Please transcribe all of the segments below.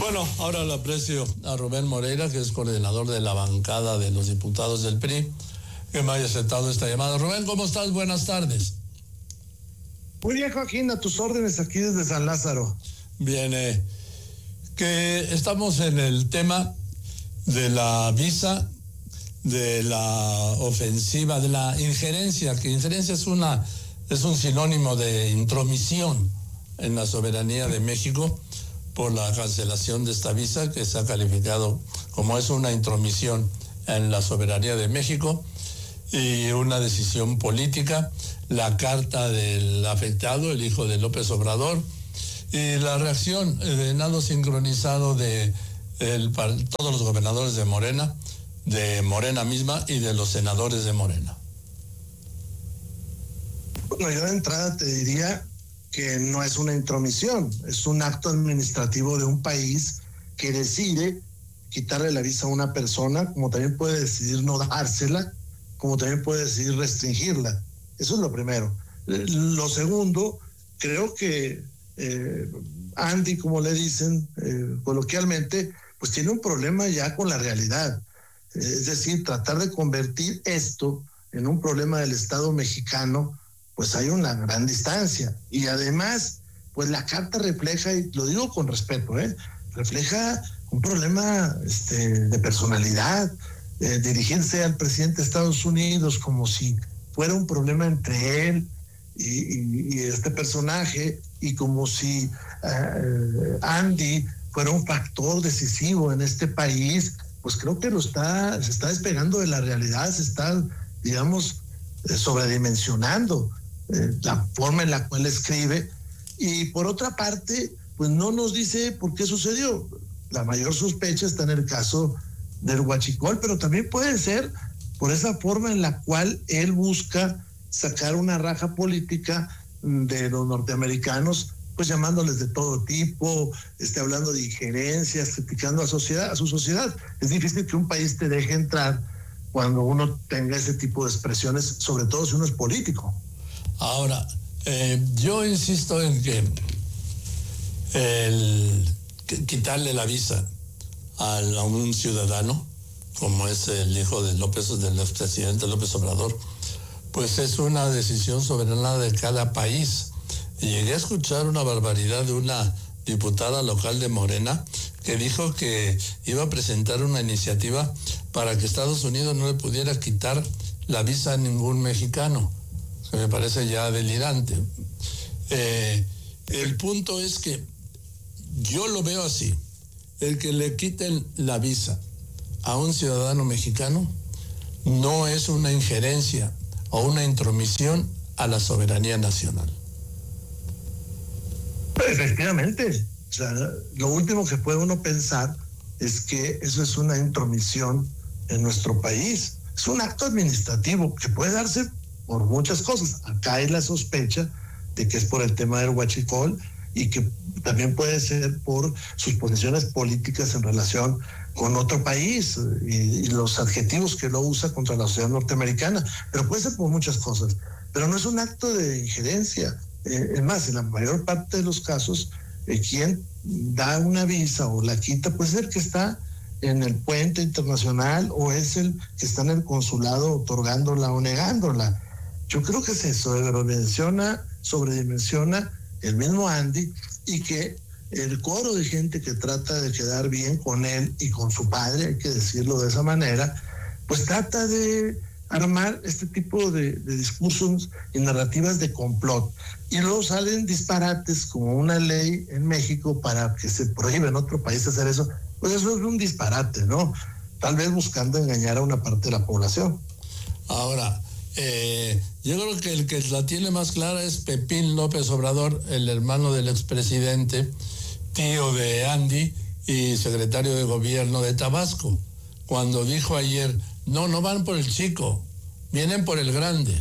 Bueno, ahora le aprecio a Rubén Moreira, que es coordinador de la bancada de los diputados del PRI, que me haya aceptado esta llamada. Rubén, ¿cómo estás? Buenas tardes. Muy bien, Joaquín, a tus órdenes aquí desde San Lázaro. Bien, que estamos en el tema de la visa, de la ofensiva, de la injerencia, que injerencia es un sinónimo de intromisión en la soberanía de México por la cancelación de esta visa, que se ha calificado como es una intromisión en la soberanía de México y una decisión política. La carta del afectado, el hijo de López Obrador, y la reacción de nado sincronizado de todos los gobernadores de Morena misma y de los senadores de Morena. Bueno, yo de entrada te diría que no es una intromisión, es un acto administrativo de un país que decide quitarle la visa a una persona, como también puede decidir no dársela, como también puede decidir restringirla. Eso es lo primero. Lo segundo, creo que Andy, como le dicen coloquialmente, pues tiene un problema ya con la realidad. Es decir, tratar de convertir esto en un problema del Estado mexicano, pues hay una gran distancia. Y además, pues la carta refleja, y lo digo con respeto, refleja un problema de personalidad, dirigirse al presidente de Estados Unidos como si fuera un problema entre él y este personaje, y como si Andy fuera un factor decisivo en este país. Pues creo que se está despegando de la realidad, se está, digamos, sobredimensionando la forma en la cual escribe. Y por otra parte, pues no nos dice por qué sucedió. La mayor sospecha está en el caso del huachicol, pero también puede ser por esa forma en la cual él busca sacar una raja política de los norteamericanos, pues llamándoles de todo tipo, hablando de injerencias, criticando a su sociedad. Es difícil que un país te deje entrar cuando uno tenga ese tipo de expresiones, sobre todo si uno es político. Ahora, yo insisto en que quitarle la visa a un ciudadano, como es el hijo del expresidente López Obrador, pues es una decisión soberana de cada país. Y llegué a escuchar una barbaridad de una diputada local de Morena que dijo que iba a presentar una iniciativa para que Estados Unidos no le pudiera quitar la visa a ningún mexicano, que me parece ya delirante. El punto es que yo lo veo así: el que le quiten la visa a un ciudadano mexicano no es una injerencia o una intromisión a la soberanía nacional. Efectivamente, o sea, lo último que puede uno pensar es que eso es una intromisión en nuestro país. Es un acto administrativo que puede darse por muchas cosas. Acá hay la sospecha de que es por el tema del huachicol y que también puede ser por sus posiciones políticas en relación con otro país y los adjetivos que lo usa contra la sociedad norteamericana, pero puede ser por muchas cosas. Pero no es un acto de injerencia. Es más, en la mayor parte de los casos, quien da una visa o la quita, puede ser que está en el puente internacional o es el que está en el consulado otorgándola o negándola. Yo creo que se sobredimensiona el mismo Andy, y que el coro de gente que trata de quedar bien con él y con su padre, hay que decirlo de esa manera, pues trata de armar este tipo de discursos y narrativas de complot. Y luego salen disparates como una ley en México para que se prohíba en otro país hacer eso. Pues eso es un disparate, ¿no? Tal vez buscando engañar a una parte de la población. Ahora, yo creo que el que la tiene más clara es Pepín López Obrador, el hermano del expresidente, tío de Andy y secretario de gobierno de Tabasco, cuando dijo ayer: no van por el chico, vienen por el grande.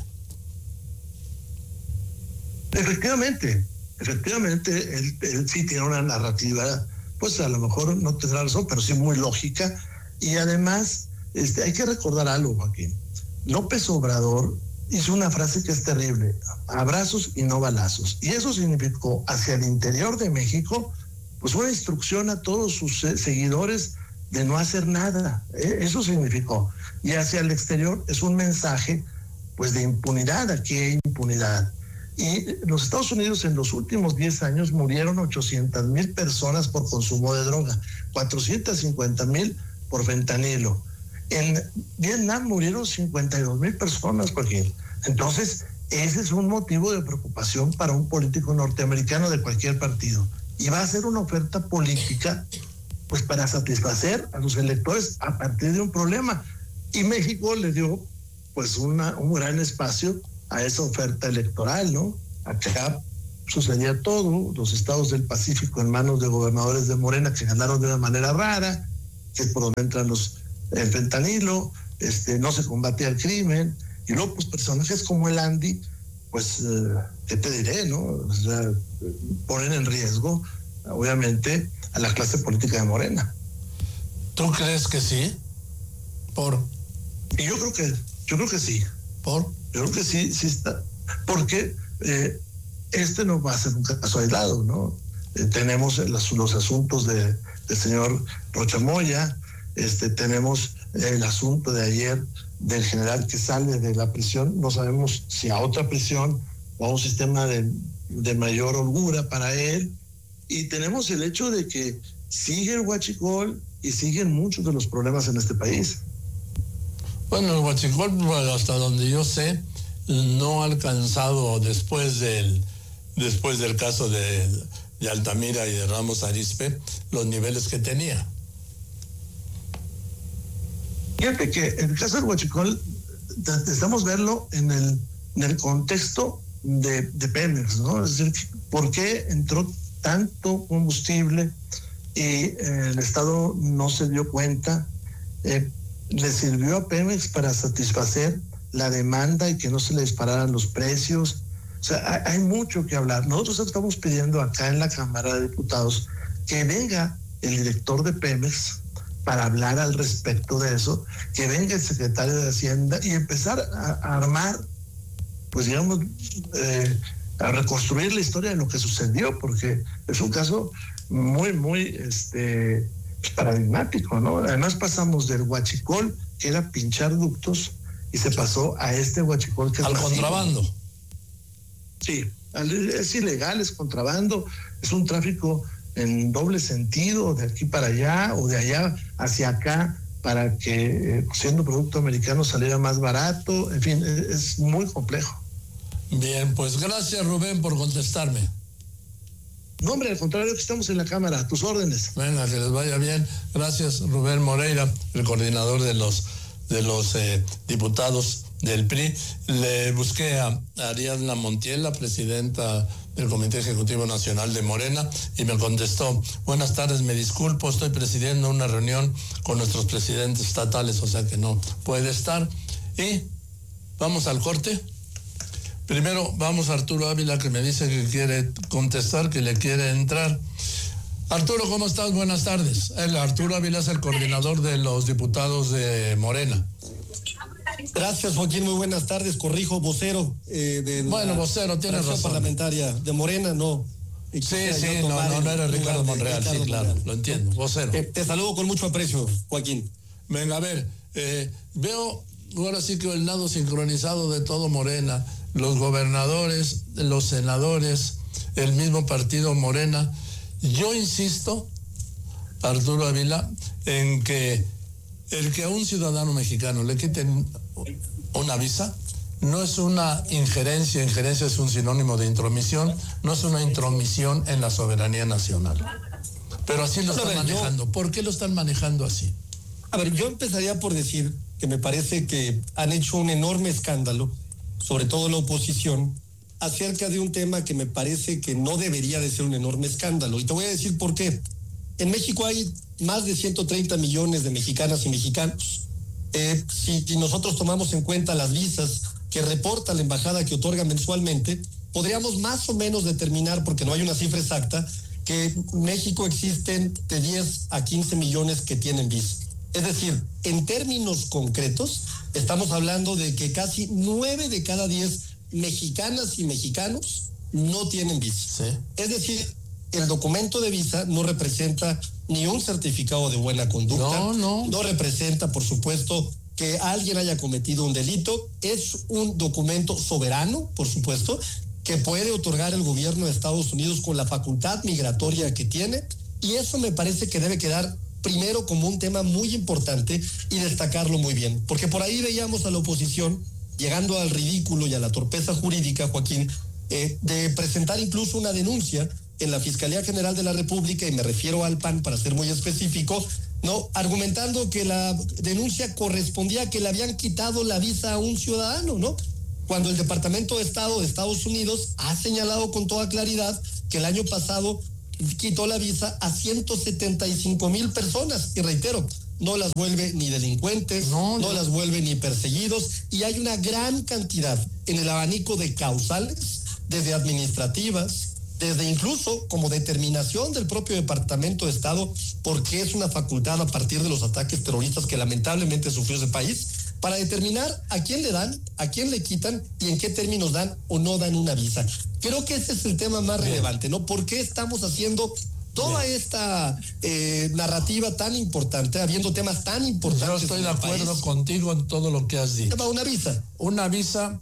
Efectivamente, él sí tiene una narrativa, pues a lo mejor no tendrá razón, pero sí muy lógica. Y además, hay que recordar algo, Joaquín. López Obrador hizo una frase que es terrible: abrazos y no balazos. Y eso significó hacia el interior de México pues una instrucción a todos sus seguidores de no hacer nada. Eso significó. Y hacia el exterior es un mensaje pues de impunidad. Aquí hay impunidad. Y los Estados Unidos en los últimos 10 años murieron 800,000 personas por consumo de droga, 450,000 por fentanilo. En Vietnam murieron 52,000 personas, Joaquín. Entonces, ese es un motivo de preocupación para un político norteamericano de cualquier partido. Y va a ser una oferta política pues para satisfacer a los electores a partir de un problema. Y México le dio pues un gran espacio a esa oferta electoral, ¿no? Acá sucedía todo, los estados del Pacífico en manos de gobernadores de Morena que ganaron de una manera rara, que es por donde entran el fentanilo, no se combatía el crimen, y luego pues personajes como el Andy, pues, ¿qué te diré, no? O sea, ponen en riesgo, obviamente, a la clase política de Morena. ¿Tú crees que sí? Y yo creo que sí. Yo creo que sí está. Porque no va a ser un caso aislado, ¿no? Tenemos los asuntos del señor Rocha Moya, tenemos el asunto de ayer del general que sale de la prisión, no sabemos si a otra prisión o a un sistema de mayor holgura para él, y tenemos el hecho de que sigue el huachicol y siguen muchos de los problemas en este país. Bueno, el huachicol, hasta donde yo sé, no ha alcanzado después del caso de Altamira y de Ramos Arizpe los niveles que tenía. Fíjate que en el caso del huachicol necesitamos verlo en el contexto de Pemex, ¿no? Es decir, ¿por qué entró tanto combustible y el Estado no se dio cuenta? Le sirvió a Pemex para satisfacer la demanda y que no se le dispararan los precios. O sea, hay mucho que hablar. Nosotros estamos pidiendo acá en la Cámara de Diputados que venga el director de Pemex para hablar al respecto de eso, que venga el secretario de Hacienda y empezar a armar, pues digamos, a reconstruir la historia de lo que sucedió, porque es un caso muy, muy paradigmático, ¿no? Además pasamos del huachicol, que era pinchar ductos, y se pasó a este huachicol que es al contrabando. Sí, es ilegal, es contrabando, es un tráfico en doble sentido, de aquí para allá o de allá hacia acá, para que siendo producto americano saliera más barato. En fin, es muy complejo. Bien, pues gracias, Rubén, por contestarme. No, hombre, al contrario, que estamos en la Cámara, a tus órdenes. Venga, que les vaya bien. Gracias, Rubén Moreira, el coordinador de los diputados del PRI. Le busqué a Ariadna Montiel, la presidenta del Comité Ejecutivo Nacional de Morena, y me contestó: buenas tardes, me disculpo, estoy presidiendo una reunión con nuestros presidentes estatales, o sea que no puede estar. Y vamos al corte. Primero vamos a Arturo Ávila, que me dice que quiere contestar, que le quiere entrar. Arturo, ¿cómo estás? Buenas tardes. Arturo Ávila es el coordinador de los diputados de Morena. Gracias, Joaquín, muy buenas tardes. Corrijo, vocero vocero, tienes razón. Parlamentaria de Morena, no. Sí, no era Ricardo Monreal, sí, claro, lo entiendo, vocero. Te saludo con mucho aprecio, Joaquín. Venga, a ver, veo ahora sí que el lado sincronizado de todo Morena, los gobernadores, los senadores, el mismo partido Morena. Yo insisto, Arturo Ávila, en que el que a un ciudadano mexicano le quiten una visa no es una injerencia es un sinónimo de intromisión, no es una intromisión en la soberanía nacional. Pero así lo están manejando. ¿Por qué lo están manejando así? A ver, yo empezaría por decir que me parece que han hecho un enorme escándalo, sobre todo la oposición, acerca de un tema que me parece que no debería de ser un enorme escándalo. Y te voy a decir por qué. En México hay más de 130 millones de mexicanas y mexicanos. Si nosotros tomamos en cuenta las visas que reporta la embajada que otorga mensualmente, podríamos más o menos determinar, porque no hay una cifra exacta, que en México existen de 10 a 15 millones que tienen visa. Es decir, en términos concretos, estamos hablando de que casi 9 de cada 10 mexicanas y mexicanos no tienen visa. Sí. Es decir, el documento de visa no representa ni un certificado de buena conducta, no representa, por supuesto, que alguien haya cometido un delito. Es un documento soberano, por supuesto, que puede otorgar el gobierno de Estados Unidos con la facultad migratoria que tiene, y eso me parece que debe quedar primero como un tema muy importante y destacarlo muy bien, porque por ahí veíamos a la oposición llegando al ridículo y a la torpeza jurídica, Joaquín, de presentar incluso una denuncia en la Fiscalía General de la República, y me refiero al PAN para ser muy específico, ¿no?, argumentando que la denuncia correspondía a que le habían quitado la visa a un ciudadano, ¿no?, cuando el Departamento de Estado de Estados Unidos ha señalado con toda claridad que el año pasado quitó la visa a 175,000 personas, y reitero, no las vuelve ni delincuentes, no las vuelve ni perseguidos, y hay una gran cantidad en el abanico de causales, desde administrativas, desde incluso como determinación del propio Departamento de Estado, porque es una facultad a partir de los ataques terroristas que lamentablemente sufrió ese país, para determinar a quién le dan, a quién le quitan y en qué términos dan o no dan una visa. Creo que ese es el tema más relevante, ¿no? ¿Por qué estamos haciendo toda esta narrativa tan importante, habiendo temas tan importantes? Yo estoy de acuerdo contigo en todo lo que has dicho. Una visa. Una visa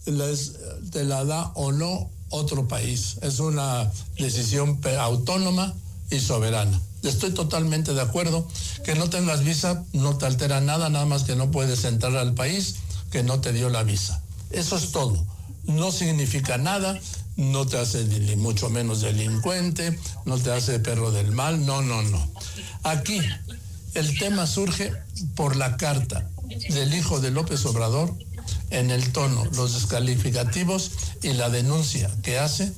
te la da o no otro país. Es una decisión autónoma y soberana. Estoy totalmente de acuerdo. Que no tengas visa no te altera nada, nada más que no puedes entrar al país que no te dio la visa. Eso es todo. No significa nada, no te hace ni mucho menos delincuente, no te hace perro del mal, no. Aquí el tema surge por la carta del hijo de López Obrador, en el tono, los descalificativos y la denuncia que hace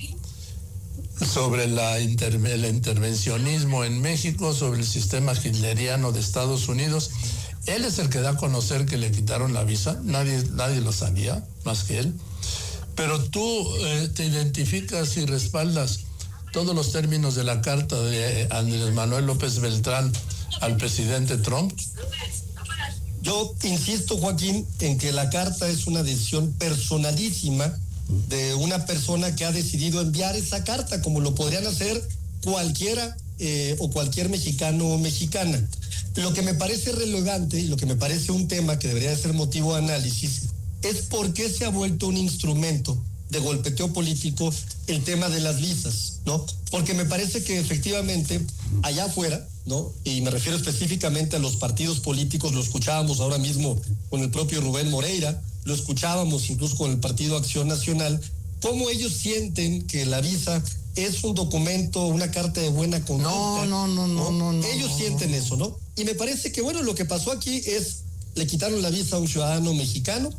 sobre el intervencionismo en México, sobre el sistema hitleriano de Estados Unidos. Él es el que da a conocer que le quitaron la visa, nadie lo sabía más que él. Pero tú te identificas y respaldas todos los términos de la carta de Andrés Manuel López Beltrán al presidente Trump. Yo insisto, Joaquín, en que la carta es una decisión personalísima de una persona que ha decidido enviar esa carta, como lo podrían hacer cualquiera o cualquier mexicano o mexicana. Lo que me parece relevante y lo que me parece un tema que debería ser motivo de análisis es por qué se ha vuelto un instrumento de golpeteo político el tema de las visas, ¿no? Porque me parece que efectivamente allá afuera, ¿no?, y me refiero específicamente a los partidos políticos, lo escuchábamos ahora mismo con el propio Rubén Moreira, lo escuchábamos incluso con el Partido Acción Nacional, cómo ellos sienten que la visa es un documento, una carta de buena conducta. No. Ellos sienten eso, ¿no? Y me parece que, bueno, lo que pasó aquí es, le quitaron la visa a un ciudadano mexicano,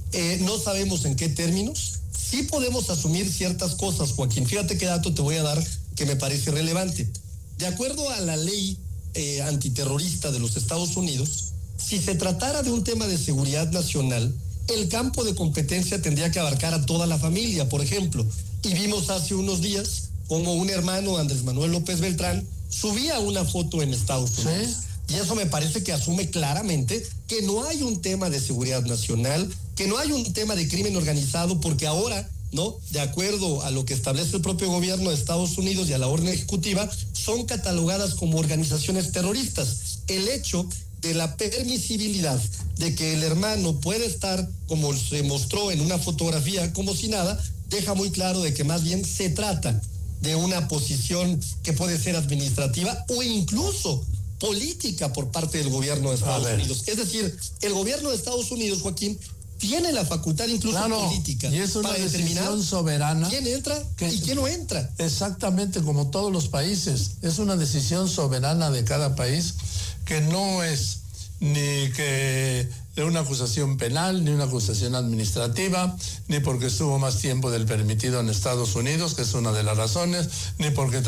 no sabemos en qué términos. Sí podemos asumir ciertas cosas, Joaquín. Fíjate qué dato te voy a dar que me parece relevante. De acuerdo a la ley antiterrorista de los Estados Unidos, si se tratara de un tema de seguridad nacional, el campo de competencia tendría que abarcar a toda la familia, por ejemplo. Y vimos hace unos días como un hermano, Andrés Manuel López Beltrán, subía una foto en Estados Unidos. ¿Sí? Y eso me parece que asume claramente que no hay un tema de seguridad nacional, que no hay un tema de crimen organizado, porque ahora, ¿no?, de acuerdo a lo que establece el propio gobierno de Estados Unidos y a la orden ejecutiva, son catalogadas como organizaciones terroristas. El hecho de la permisibilidad de que el hermano puede estar, como se mostró en una fotografía, como si nada, deja muy claro de que más bien se trata de una posición que puede ser administrativa o incluso política por parte del gobierno de Estados Unidos. Es decir, el gobierno de Estados Unidos, Joaquín, tiene la facultad incluso política y es una para determinar soberana quién entra y quién no entra. Exactamente, como todos los países. Es una decisión soberana de cada país, que no es ni que de una acusación penal, ni una acusación administrativa, ni porque estuvo más tiempo del permitido en Estados Unidos, que es una de las razones, ni porque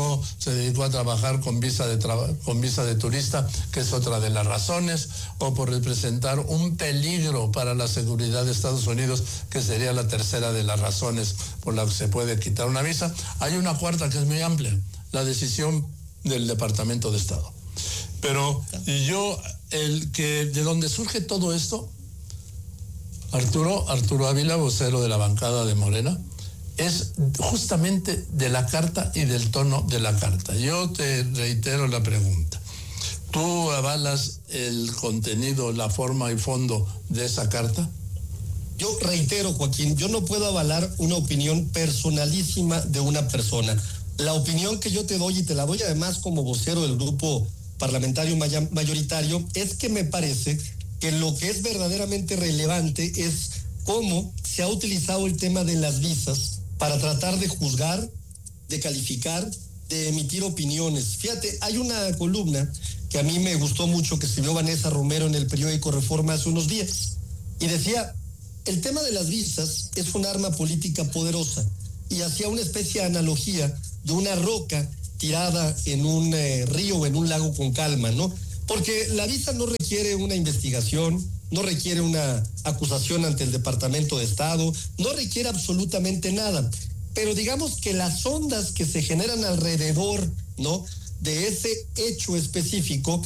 se dedicó a trabajar con visa de turista, que es otra de las razones, o por representar un peligro para la seguridad de Estados Unidos, que sería la tercera de las razones por las que se puede quitar una visa. Hay una cuarta que es muy amplia, la decisión del Departamento de Estado. Pero de donde surge todo esto, Arturo Ávila, vocero de la bancada de Morena, es justamente de la carta y del tono de la carta. Yo te reitero la pregunta. ¿Tú avalas el contenido, la forma y fondo de esa carta? Yo reitero, Joaquín, yo no puedo avalar una opinión personalísima de una persona. La opinión que yo te doy, y te la doy además como vocero del grupo parlamentario mayoritario, es que me parece que lo que es verdaderamente relevante es cómo se ha utilizado el tema de las visas para tratar de juzgar, de calificar, de emitir opiniones. Fíjate, hay una columna que a mí me gustó mucho que escribió Vanessa Romero en el periódico Reforma hace unos días, y decía: el tema de las visas es un arma política poderosa, y hacía una especie de analogía de una roca tirada en un río o en un lago con calma, ¿no? Porque la visa no requiere una investigación, no requiere una acusación ante el Departamento de Estado, no requiere absolutamente nada. Pero digamos que las ondas que se generan alrededor, ¿no?, de ese hecho específico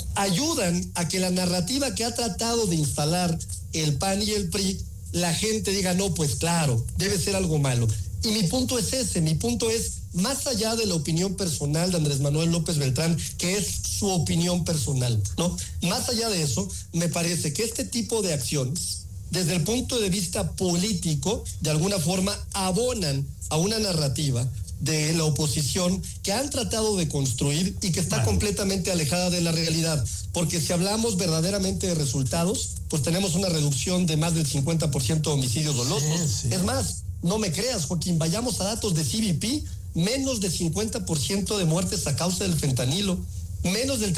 ayudan a que la narrativa que ha tratado de instalar el PAN y el PRI, la gente diga: no, pues claro, debe ser algo malo. Y mi punto es ese, mi punto es, más allá de la opinión personal de Andrés Manuel López Beltrán, que es su opinión personal, ¿no? Más allá de eso, me parece que este tipo de acciones, desde el punto de vista político, de alguna forma abonan a una narrativa de la oposición que han tratado de construir y que está completamente alejada de la realidad. Porque si hablamos verdaderamente de resultados, pues tenemos una reducción de más del 50% de homicidios dolosos. Sí. Es más, no me creas, Joaquín, vayamos a datos de CBP, menos de 50% de muertes a causa del fentanilo, menos del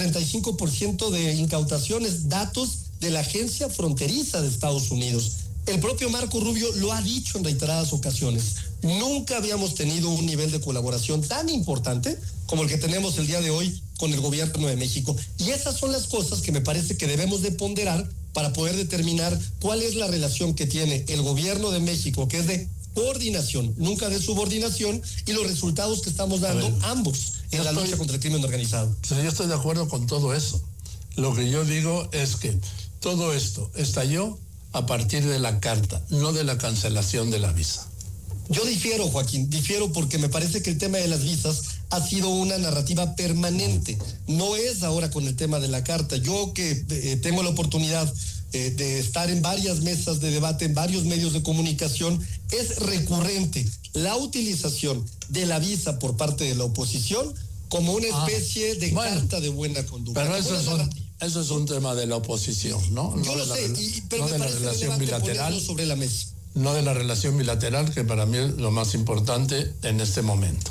35% de incautaciones, datos de la Agencia Fronteriza de Estados Unidos. El propio Marco Rubio lo ha dicho en reiteradas ocasiones. Nunca habíamos tenido un nivel de colaboración tan importante como el que tenemos el día de hoy con el gobierno de México. Y esas son las cosas que me parece que debemos de ponderar para poder determinar cuál es la relación que tiene el gobierno de México, que es de coordinación, nunca de subordinación, y los resultados que estamos dando ambos en la lucha contra el crimen organizado. Yo estoy de acuerdo con todo eso. Lo que yo digo es que todo esto estalló a partir de la carta, no de la cancelación de la visa. Yo difiero, Joaquín, difiero porque me parece que el tema de las visas ha sido una narrativa permanente. No es ahora con el tema de la carta. Yo que tengo la oportunidad de estar en varias mesas de debate, en varios medios de comunicación, es recurrente la utilización de la visa por parte de la oposición como una especie de carta de buena conducta. Pero eso es un tema de la oposición, ¿no? Yo lo sé, pero no me de la parece relación bilateral sobre la mesa. No de la relación bilateral, que para mí es lo más importante en este momento.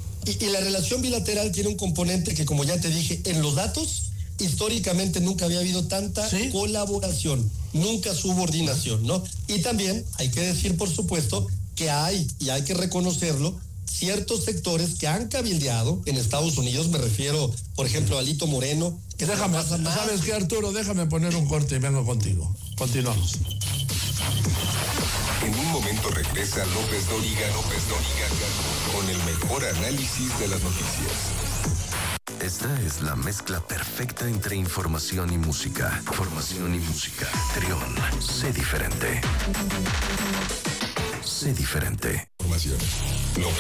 Y la relación bilateral tiene un componente que, como ya te dije, en los datos, históricamente nunca había habido tanta colaboración, nunca subordinación, ¿no? Y también hay que decir, por supuesto, que hay, y hay que reconocerlo, ciertos sectores que han cabildeado en Estados Unidos. Me refiero, por ejemplo, a Alito Moreno. ¿Sabes qué, Arturo? Déjame poner un corte y vengo contigo. Continuamos. En un momento regresa López Dóriga con el mejor análisis de las noticias. Esta es la mezcla perfecta entre información y música. Trión, sé diferente. Sé diferente. Información.